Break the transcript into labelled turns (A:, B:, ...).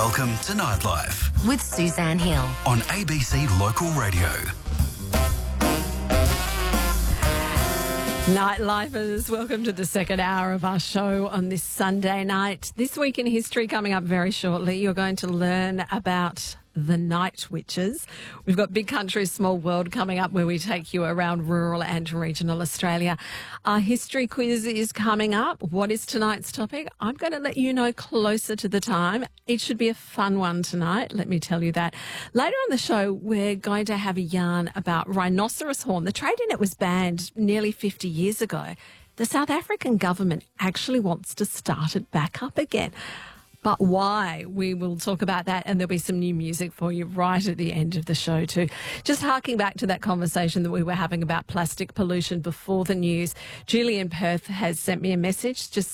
A: Welcome to Nightlife
B: with Suzanne Hill
A: on ABC Local Radio.
C: Nightlifers, welcome to the second hour of our show on this Sunday night. This Week in History coming up very shortly. You're going to learn about the Night Witches. We've got Big Country, Small World coming up, where we take you around rural and regional Australia. Our history quiz is coming up. What is tonight's topic? I'm going to let you know closer to the time. It should be a fun one tonight, let me tell you that. Later on the show, we're going to have a yarn about rhinoceros horn. The trade in it was banned nearly 50 years ago. The South African government actually wants to start it back up again. But why? We will talk about that, and there'll be some new music for you right at the end of the show too. Just harking back to that conversation that we were having about plastic pollution before the news, Julie in Perth has sent me a message just